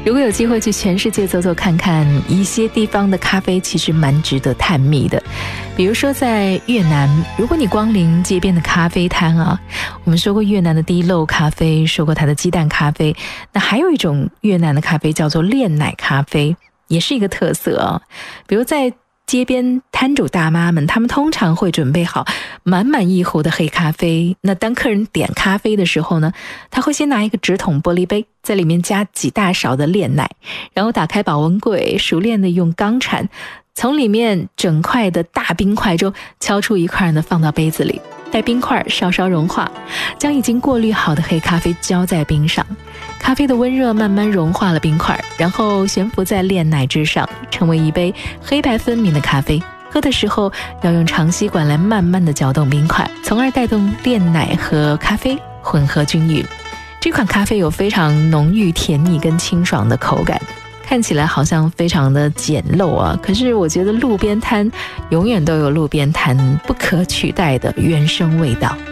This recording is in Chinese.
如果有机会去全世界走走看看，一些地方的咖啡其实蛮值得探秘的。比如说在越南，如果你光临街边的咖啡摊啊，我们说过越南的滴漏咖啡，说过它的鸡蛋咖啡，那还有一种越南的咖啡叫做炼奶咖啡，也是一个特色啊。比如在街边摊主大妈们，他们通常会准备好满满一壶的黑咖啡。那当客人点咖啡的时候呢，他会先拿一个直筒玻璃杯，在里面加几大勺的炼奶，然后打开保温柜，熟练的用钢铲从里面整块的大冰块中敲出一块呢，放到杯子里，待冰块稍稍融化，将已经过滤好的黑咖啡浇在冰上，咖啡的温热慢慢融化了冰块，然后悬浮在炼奶之上，成为一杯黑白分明的咖啡。喝的时候要用长吸管来慢慢的搅动冰块，从而带动炼奶和咖啡混合均匀。这款咖啡有非常浓郁甜腻跟清爽的口感，看起来好像非常的简陋啊，可是我觉得路边摊永远都有路边摊不可取代的原生味道。